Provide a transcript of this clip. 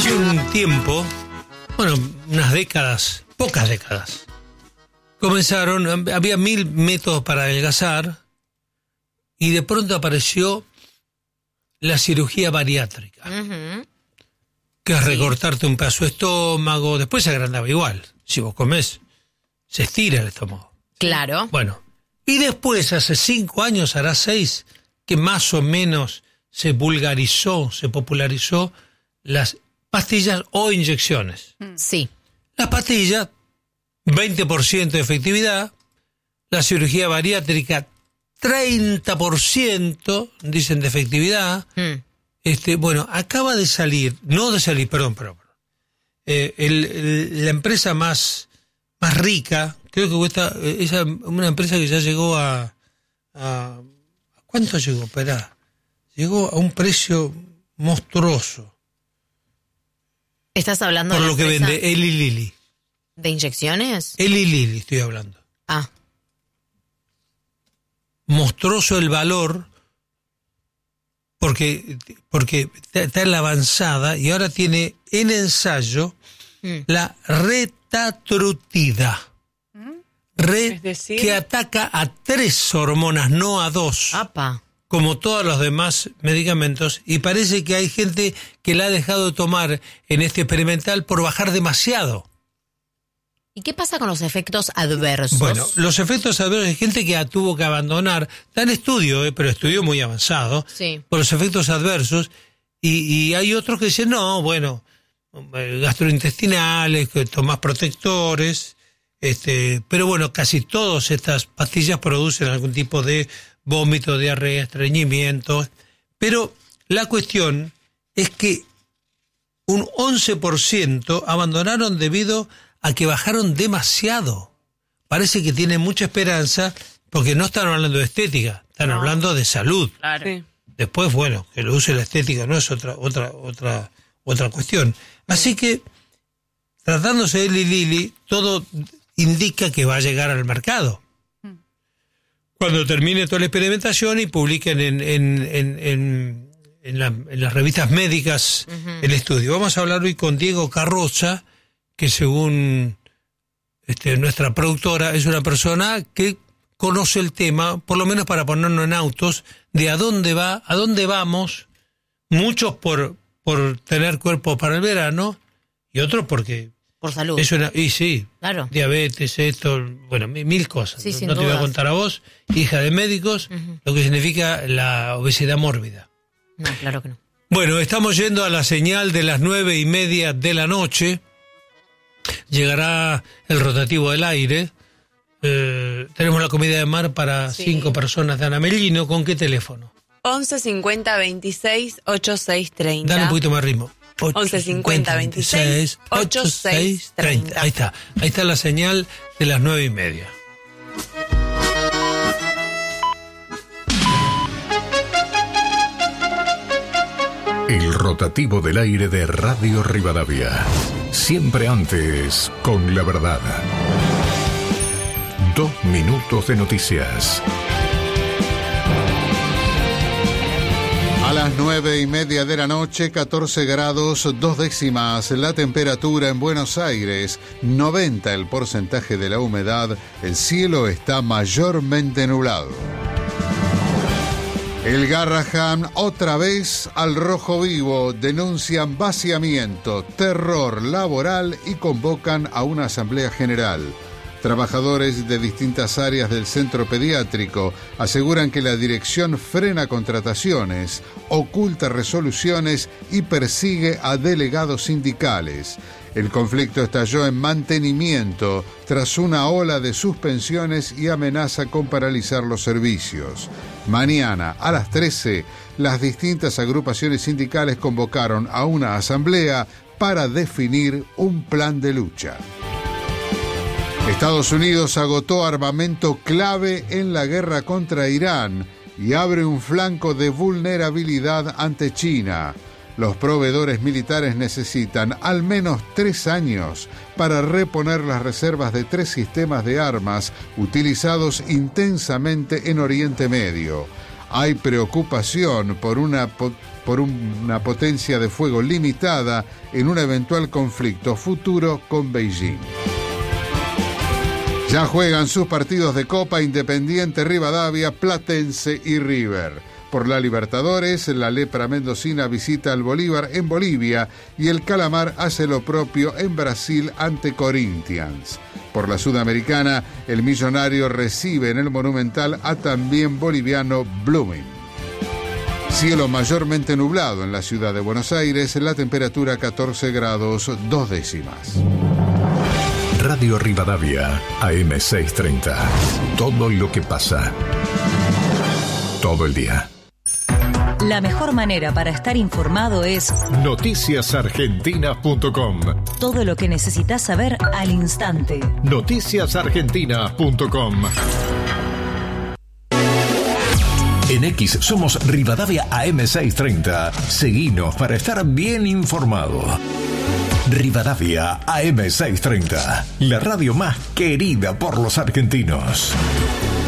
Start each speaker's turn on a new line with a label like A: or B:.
A: Hace un tiempo, bueno, unas décadas, pocas décadas, había 1000 métodos para adelgazar y de pronto apareció la cirugía bariátrica, que es recortarte un pedazo de estómago, después se agrandaba igual, si vos comés, se estira el estómago.
B: Claro.
A: Bueno, y después, hace 5 años, hará 6, que más o menos se popularizó las pastillas o inyecciones.
B: Sí.
A: Las pastillas, 20% de efectividad, la cirugía bariátrica, 30%, dicen, de efectividad. Bueno, acaba de salir, la empresa más rica, creo que cuesta, una empresa que ya llegó a ¿cuánto llegó? Esperá, llegó a un precio monstruoso.
B: ¿Estás hablando
A: por
B: de
A: lo que vende Eli Lilly?
B: ¿De inyecciones?
A: Eli Lilly estoy hablando. Monstruoso el valor, porque está en la avanzada y ahora tiene en ensayo la retatrutida.
C: Es decir,
A: que ataca a 3 hormonas, no a 2.
B: ¡Apa!
A: Como todos los demás medicamentos, y parece que hay gente que la ha dejado de tomar en este experimental por bajar demasiado.
B: ¿Y qué pasa con los efectos adversos?
A: Bueno, los efectos adversos, hay gente que tuvo que abandonar, está en estudio, pero estudio muy avanzado,
B: sí,
A: por los efectos adversos, y hay otros que dicen, no, bueno, gastrointestinales, que tomás protectores, pero bueno, casi todas estas pastillas producen algún tipo de vómito, diarrea, estreñimiento, pero la cuestión es que un 11% abandonaron debido a que bajaron demasiado. Parece que tienen mucha esperanza, porque no están hablando de estética, están hablando de salud.
C: Claro. Sí.
A: Después, bueno, que lo use la estética no es otra cuestión. Así que, tratándose de Eli Lilly, todo indica que va a llegar al mercado. Cuando termine toda la experimentación y publiquen en las revistas médicas el estudio. Vamos a hablar hoy con Diego Carroza, que según nuestra productora es una persona que conoce el tema, por lo menos para ponernos en autos, de a dónde vamos, muchos por tener cuerpo para el verano y otros porque...
B: Por salud.
A: Sí,
B: claro.
A: Diabetes, bueno, 1000 cosas.
B: Sí,
A: no te voy a contar a vos, hija de médicos, lo que significa la obesidad mórbida.
B: No, claro que no.
A: Bueno, estamos yendo a la señal de las 9:30 de la noche. Llegará el rotativo del aire. Tenemos la comida de mar para 5 personas de Ana Mellino. ¿Con qué teléfono?
C: 11 50 26 86 30.
A: Dale un poquito más ritmo.
C: 11 50 26 86 30.
A: Ahí está la señal de las 9:30.
D: El rotativo del aire de Radio Rivadavia. Siempre antes con la verdad. 2 minutos de noticias.
E: A las 9:30 de la noche, 14 grados 2 décimas, la temperatura en Buenos Aires, 90 el porcentaje de la humedad, el cielo está mayormente nublado. El Garrahan otra vez al rojo vivo, denuncian vaciamiento, terror laboral y convocan a una asamblea general. Trabajadores de distintas áreas del centro pediátrico aseguran que la dirección frena contrataciones, oculta resoluciones y persigue a delegados sindicales. El conflicto estalló en mantenimiento tras una ola de suspensiones y amenaza con paralizar los servicios. Mañana a las 13, las distintas agrupaciones sindicales convocaron a una asamblea para definir un plan de lucha. Estados Unidos agotó armamento clave en la guerra contra Irán y abre un flanco de vulnerabilidad ante China. Los proveedores militares necesitan al menos 3 años para reponer las reservas de 3 sistemas de armas utilizados intensamente en Oriente Medio. Hay preocupación por una potencia de fuego limitada en un eventual conflicto futuro con Beijing. Ya juegan sus partidos de Copa Independiente Rivadavia, Platense y River. Por la Libertadores, la Lepra mendocina visita al Bolívar en Bolivia y el Calamar hace lo propio en Brasil ante Corinthians. Por la Sudamericana, el Millonario recibe en el Monumental a también boliviano Blooming. Cielo mayormente nublado en la ciudad de Buenos Aires, la temperatura 14 grados 2 décimas.
D: Radio Rivadavia, AM 630. Todo lo que pasa. Todo el día.
F: La mejor manera para estar informado es
D: noticiasargentina.com.
F: Todo lo que necesitas saber al instante.
D: Noticiasargentina.com. En X somos Rivadavia AM 630. Seguinos para estar bien informado. Rivadavia AM 630, la radio más querida por los argentinos.